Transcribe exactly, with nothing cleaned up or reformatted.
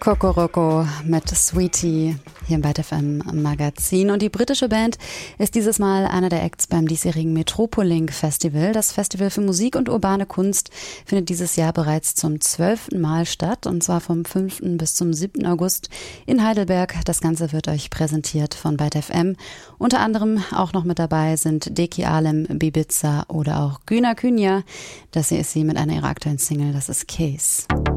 Kokoroko mit Sweetie hier im Byte F M Magazin. Und die britische Band ist dieses Mal einer der Acts beim diesjährigen Metropoliink Festival. Das Festival für Musik und urbane Kunst findet dieses Jahr bereits zum zwölften Mal statt, und zwar vom fünften bis zum siebten August in Heidelberg. Das Ganze wird euch präsentiert von Byte F M. Unter anderem auch noch mit dabei sind Deki Alem, Bibiza oder auch Güner Künja. Das hier ist sie mit einer ihrer aktuellen Single, das ist Case.